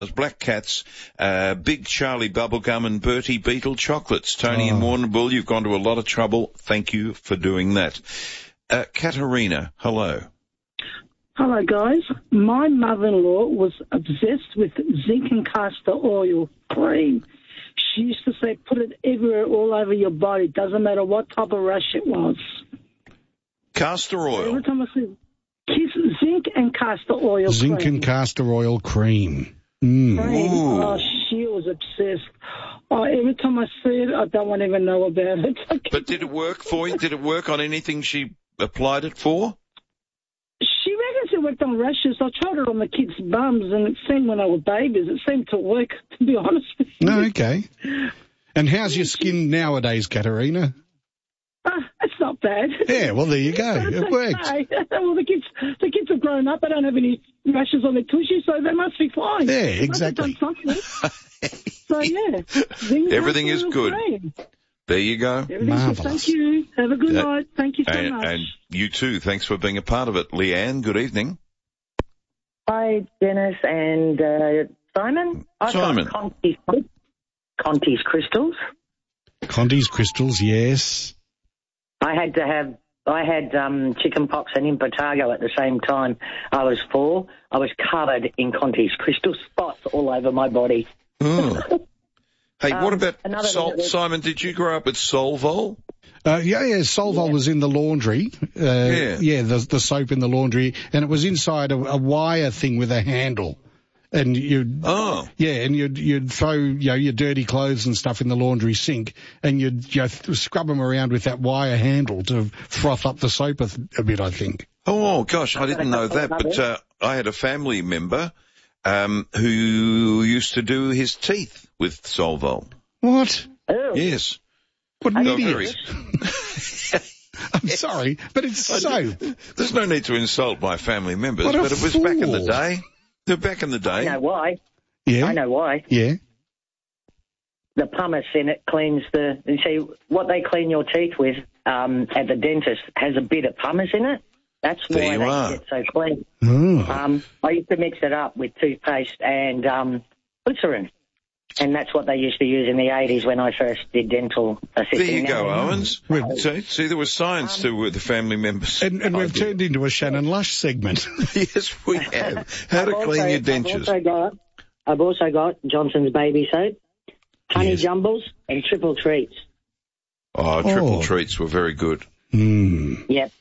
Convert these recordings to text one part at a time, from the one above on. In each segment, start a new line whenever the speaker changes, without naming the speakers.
Black Cats, Big Charlie Bubblegum and Bertie Beetle chocolates. Tony and Warrnambool, you've gone to a lot of trouble. Thank you for doing that. Katerina, hello.
Hello, guys. My mother-in-law was obsessed with zinc and castor oil cream. She used to say, put it everywhere, all over your body. Doesn't matter what type of rash it was.
Castor oil?
Every time I said, zinc and castor oil
Zinc
cream.
and castor oil cream. Mm.
Oh, she was obsessed. Oh, every time I see it, I don't want to even know about it.
But did it work for you? Did it work on anything she applied it for?
She reckons it worked on rashes. I tried it on the kids' bums, and it seemed when they were babies, it seemed to work, to be honest with you.
No, okay. And how's your skin nowadays, Katerina?
It's not bad.
Yeah, well, there you go. It worked.
Okay. Well, the kids have grown up. They don't have any rashes on their tushy, so they must be fine.
Yeah, exactly.
So, yeah.
Everything is good.
Cream.
There you go.
Marvellous.
Thank you. Have a good night. Thank you so much.
And you too. Thanks for being a part of it. Leanne, good evening.
Hi, Dennis and Simon.
Simon.
I've got Conti's Crystals.
Conti's Crystals, yes.
I had chicken pox and impetigo at the same time. I was 4. I was covered in Conti's Crystal spots all over my body.
Oh. Hey, what about Simon, did you grow up at Solvol?
Yeah, Solvol was in the laundry. Yeah, the soap in the laundry, and it was inside a wire thing with a handle. And you'd throw, your dirty clothes and stuff in the laundry sink, and you'd scrub them around with that wire handle to froth up the soap a bit, I think.
Oh, gosh, I didn't know that, but I had a family member who used to do his teeth with Solvol.
What?
Oh.
Yes.
What an idiot. I'm sorry, but it's soap.
There's no need to insult my family members,
but
it was back in the day. Back in the day.
I know why.
Yeah.
I know why.
Yeah.
The pumice in it cleans you see, what they clean your teeth with at the dentist has a bit of pumice in it. That's why they get so clean.
Oh.
I used to mix it up with toothpaste and glycerin. And that's what they used to use in the 80s when I first did dental assisting.
There you go, Owens. See, there was science to the family members.
And we've turned into a Shannon Lush segment.
Yes, we have. How to clean your dentures.
I've also got Johnson's Baby Soap, Honey Jumbles, and Triple Treats.
Oh, Triple Treats were very good.
Mm.
Yep.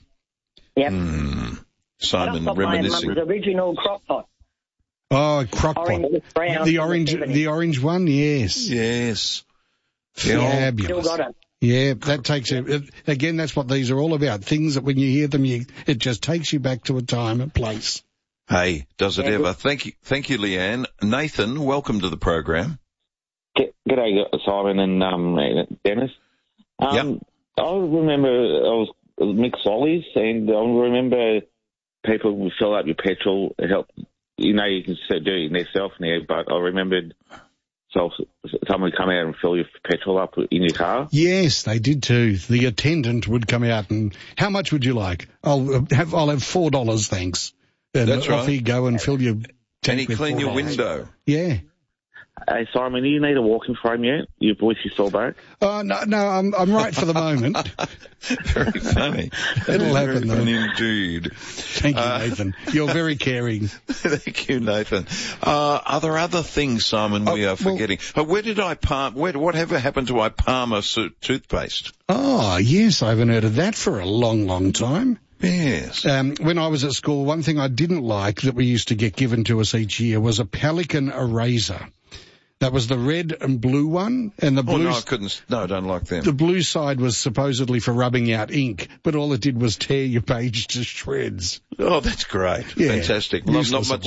Simon reminiscing.
My mum's original crock pot.
Oh, crockpot. The orange one, yes.
Yes.
Fabulous.
Still got it.
Yeah, that takes it. Again, that's what these are all about. Things that when you hear them, it just takes you back to a time and place.
Hey, does it ever? Thank you, Leanne. Nathan, welcome to the program.
G'day, Simon and Dennis. I remember I was mixed lollies, and I remember people would fill up your petrol to help. You can do it yourself now, but I remembered someone would come out and fill your petrol up in your car.
Yes, they did too. The attendant would come out and, how much would you like? I'll have $4, thanks. And
that's right.
Off you go and fill your tank.
And he clean your window.
Yeah.
Hey, Simon, do you need a walking frame yet? Your voice is still back?
No, I'm right for the moment.
Very funny.
It'll happen, though.
Indeed.
Thank you, Nathan. You're very caring.
Thank you, Nathan. Are there other things, Simon, we are forgetting? Where did I palm? Whatever happened to I Palmer toothpaste?
Oh, yes, I haven't heard of that for a long, long time.
Yes.
When I was at school, one thing I didn't like that we used to get given to us each year was a Pelican eraser. That was the red and blue one, and the blue...
I don't like them.
The blue side was supposedly for rubbing out ink, but all it did was tear your page to shreds.
Oh, that's great. Yeah. Fantastic. Not much,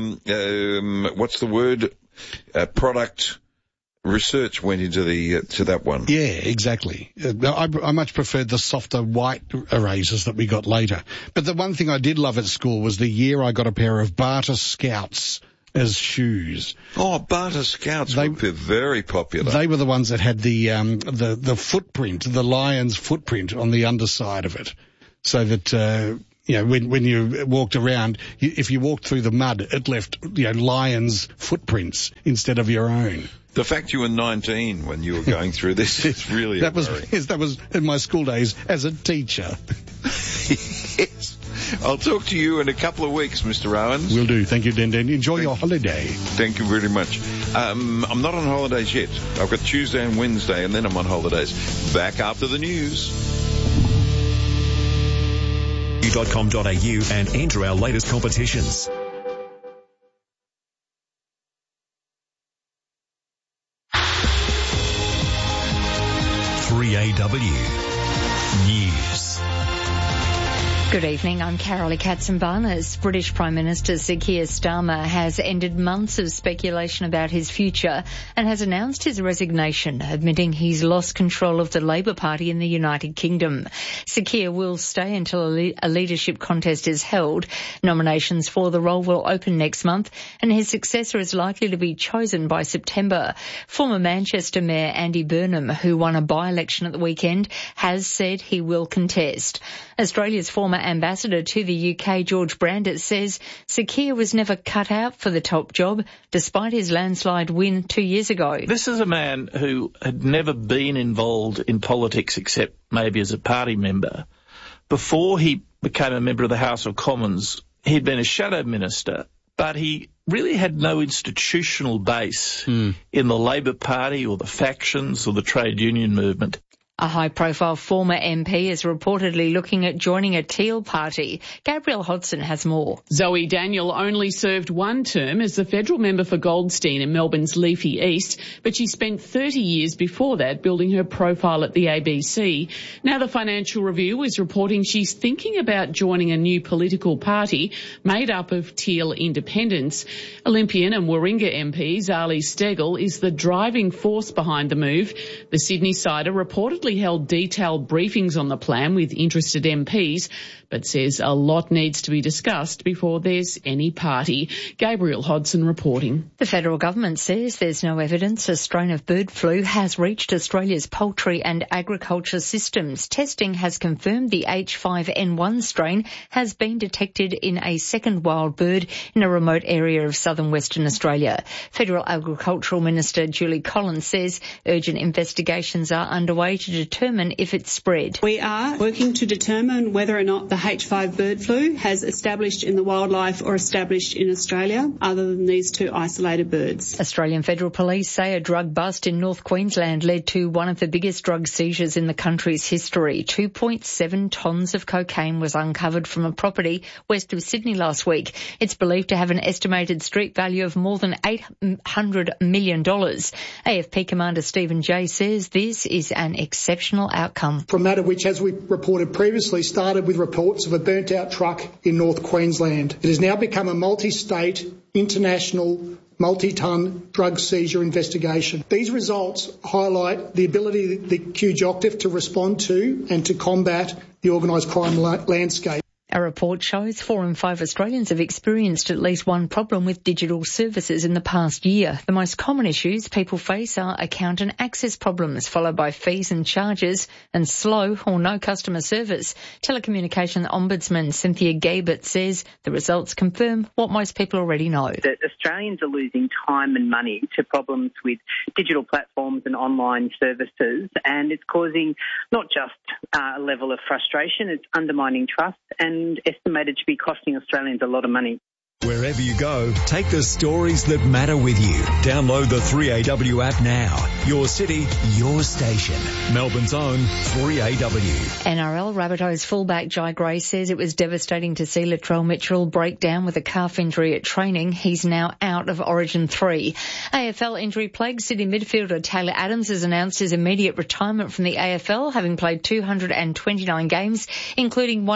what's the word? Product research went into to that one.
Yeah, exactly. I much preferred the softer white erasers that we got later. But the one thing I did love at school was the year I got a pair of Barter Scouts as shoes.
Oh, Barter Scouts were very popular.
They were the ones that had the footprint, the lion's footprint on the underside of it, so that You know, when you walked around, if you walked through the mud, it left, lions' footprints instead of your own.
The fact you were 19 when you were going through this is really
that was in my school days as a teacher.
Yes. I'll talk to you in a couple of weeks, Mr. Owens.
Will do. Thank you, Den. Enjoy your holiday.
Thank you very much. I'm not on holidays yet. I've got Tuesday and Wednesday, and then I'm on holidays. Back after the news.
.com.au and enter our latest competitions. News.
Good evening, I'm Carolee Katzenbarnes. British Prime Minister Sir Keir Starmer has ended months of speculation about his future and has announced his resignation, admitting he's lost control of the Labour Party in the United Kingdom. Sir Keir will stay until a leadership contest is held. Nominations for the role will open next month and his successor is likely to be chosen by September. Former Manchester Mayor Andy Burnham, who won a by-election at the weekend, has said he will contest. Australia's former ambassador to the UK, George Brandis, says Sir Keir was never cut out for the top job, despite his landslide win 2 years ago.
This is a man who had never been involved in politics except maybe as a party member. Before he became a member of the House of Commons, he'd been a shadow minister, but he really had no institutional base in the Labour Party or the factions or the trade union movement.
A high-profile former MP is reportedly looking at joining a Teal party. Gabrielle Hodson has more.
Zoe Daniel only served one term as the federal member for Goldstein in Melbourne's Leafy East, but she spent 30 years before that building her profile at the ABC. Now the Financial Review is reporting she's thinking about joining a new political party made up of Teal independents. Olympian and Warringah MP Zali Steggall is the driving force behind the move. The Sydney Sider reportedly held detailed briefings on the plan with interested MPs, but says a lot needs to be discussed before there's any party. Gabrielle Hodson reporting.
The federal government says there's no evidence a strain of bird flu has reached Australia's poultry and agriculture systems. Testing has confirmed the H5N1 strain has been detected in a second wild bird in a remote area of southern Western Australia. Federal Agricultural Minister Julie Collins says urgent investigations are underway to determine if it's spread.
We are working to determine whether or not the H5 bird flu has established in the wildlife or established in Australia, other than these two isolated birds.
Australian Federal Police say a drug bust in North Queensland led to one of the biggest drug seizures in the country's history. 2.7 tonnes of cocaine was uncovered from a property west of Sydney last week. It's believed to have an estimated street value of more than $800 million. AFP Commander Stephen Jay says this is an exceptional outcome.
From that of which, as we reported previously, started with reports of a burnt-out truck in North Queensland. It has now become a multi-state, international, multi-ton drug seizure investigation. These results highlight the ability of the QGOCTF to respond to and to combat the organised crime landscape.
A report shows 4 in 5 Australians have experienced at least one problem with digital services in the past year. The most common issues people face are account and access problems, followed by fees and charges and slow or no customer service. Telecommunication Ombudsman Cynthia Gabert says the results confirm what most people already know.
That Australians are losing time and money to problems with digital platforms and online services, and it's causing not just a level of frustration, it's undermining trust and estimated to be costing Australians a lot of money.
Wherever you go, take the stories that matter with you. Download the 3AW app now. Your city, your station. Melbourne's own 3AW.
NRL Rabbitohs fullback Jai Gray says it was devastating to see Latrell Mitchell break down with a calf injury at training. He's now out of Origin 3. AFL injury-plagued Sydney midfielder Taylor Adams has announced his immediate retirement from the AFL, having played 229 games, including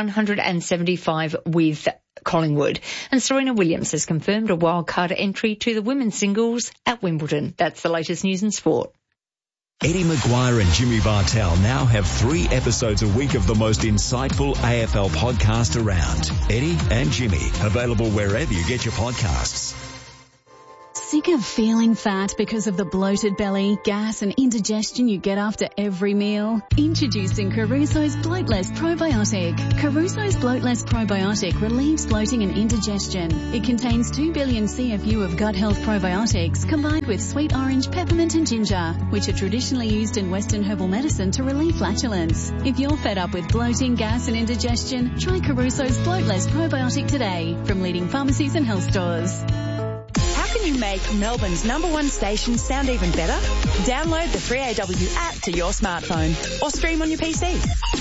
175 with Collingwood. And Serena Williams has confirmed a wildcard entry to the women's singles at Wimbledon. That's the latest news in sport.
Eddie Maguire and Jimmy Bartell now have 3 episodes a week of the most insightful AFL podcast around. Eddie and Jimmy, available wherever you get your podcasts.
Sick of feeling fat because of the bloated belly, gas and indigestion you get after every meal? Introducing Caruso's Bloatless Probiotic. Caruso's Bloatless Probiotic relieves bloating and indigestion. It contains 2 billion CFU of gut health probiotics combined with sweet orange, peppermint and ginger, which are traditionally used in Western herbal medicine to relieve flatulence. If you're fed up with bloating, gas and indigestion, try Caruso's Bloatless Probiotic today from leading pharmacies and health stores.
How can you make Melbourne's #1 station sound even better? Download the 3AW app to your smartphone or stream on your PC.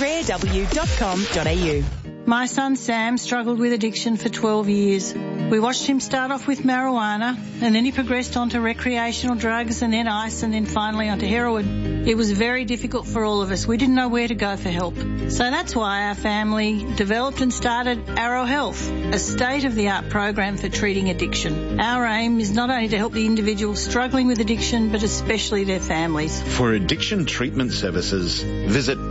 3aw.com.au.
My son Sam struggled with addiction for 12 years. We watched him start off with marijuana and then he progressed onto recreational drugs and then ice and then finally onto heroin. It was very difficult for all of us. We didn't know where to go for help. So that's why our family developed and started Arrow Health, a state-of-the-art program for treating addiction. Our aim is not only to help the individuals struggling with addiction, but especially their families.
For addiction treatment services, visit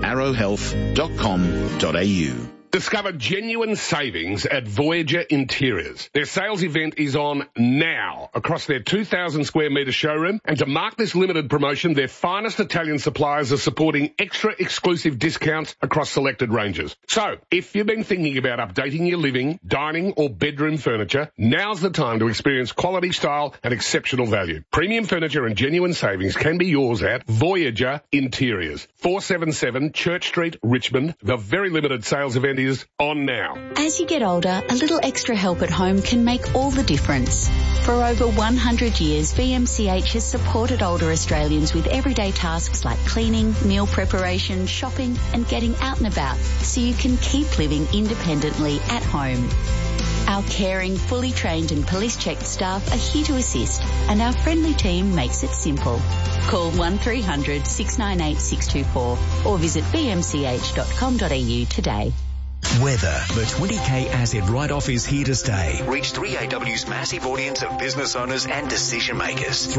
arrowhealth.com.au.
Discover genuine savings at Voyager Interiors. Their sales event is on now across their 2,000 square metre showroom, and to mark this limited promotion, their finest Italian suppliers are supporting extra exclusive discounts across selected ranges. So, if you've been thinking about updating your living, dining or bedroom furniture, now's the time to experience quality, style and exceptional value. Premium furniture and genuine savings can be yours at Voyager Interiors, 477 Church Street, Richmond. The very limited sales event is on now.
As you get older, a little extra help at home can make all the difference. For over 100 years, VMCH has supported older Australians with everyday tasks like cleaning, meal preparation, shopping and getting out and about so you can keep living independently at home. Our caring, fully trained and police-checked staff are here to assist, and our friendly team makes it simple. Call 1300 698 624 or visit bmch.com.au today.
Weather. The 20K asset write-off is here to stay. Reach 3AW's massive audience of business owners and decision makers.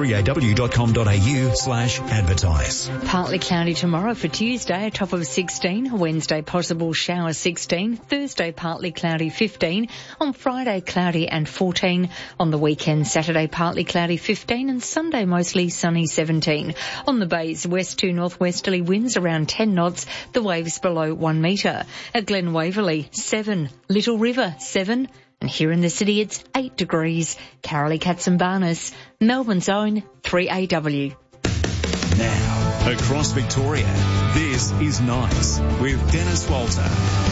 3aw.com.au/advertise.
Partly cloudy tomorrow for Tuesday, a top of 16. Wednesday, possible shower 16. Thursday, partly cloudy 15. On Friday, cloudy and 14. On the weekend, Saturday, partly cloudy 15. And Sunday, mostly sunny 17. On the bays, west to northwesterly winds around 10 knots. The waves below 1 metre. At Glen Waverley, 7. Little River, 7. And here in the city, it's 8 degrees. Carolee Katsambanis, Melbourne's own 3AW.
Now, across Victoria, this is Nights with Dennis Walter.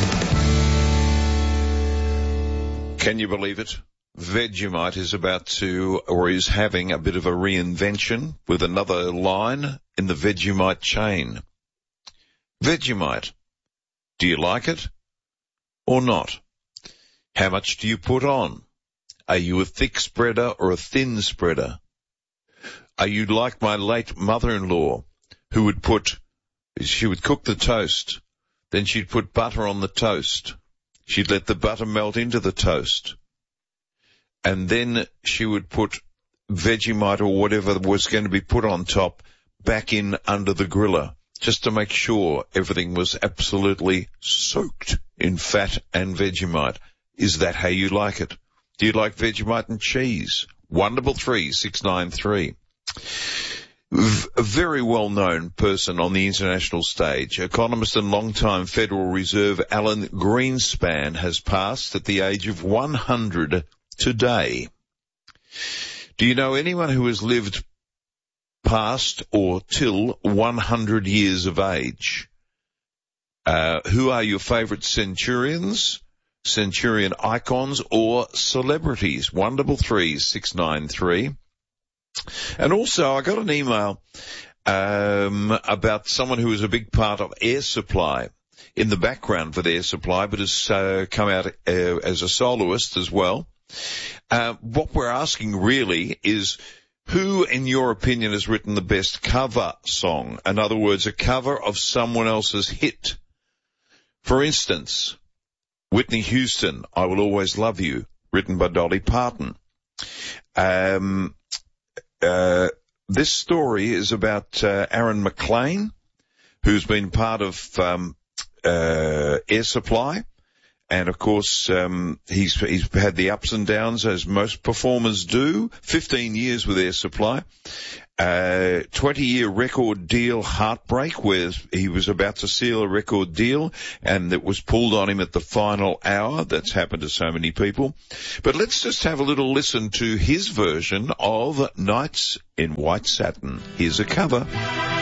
Can you believe it? Vegemite is about to, or is having a bit of a reinvention with another line in the Vegemite chain. Vegemite. Do you like it or not? How much do you put on? Are you a thick spreader or a thin spreader? Are you like my late mother-in-law who would cook the toast, then she'd put butter on the toast. She'd let the butter melt into the toast, and then she would put Vegemite or whatever was going to be put on top back in under the griller, just to make sure everything was absolutely soaked in fat and Vegemite. Is that how you like it? Do you like Vegemite and cheese? 133 693. A very well-known person on the international stage, economist and long-time Federal Reserve Alan Greenspan, has passed at the age of 100 today. Do you know anyone who has lived past or till 100 years of age? Who are your favourite centurions, centurion icons, or celebrities? 133 693. And also, I got an email about someone who was a big part of Air Supply, in the background for the Air Supply, but has come out as a soloist as well. What we're asking really is, who, in your opinion, has written the best cover song? In other words, a cover of someone else's hit. For instance, Whitney Houston, I Will Always Love You, written by Dolly Parton. This story is about Aaron McLean, who's been part of Air Supply, And of course, he's had the ups and downs as most performers do. 15 years with Air Supply. 20-year record deal heartbreak, where he was about to seal a record deal and it was pulled on him at the final hour. That's happened to so many people. But let's just have a little listen to his version of Nights in White Satin. Here's a cover.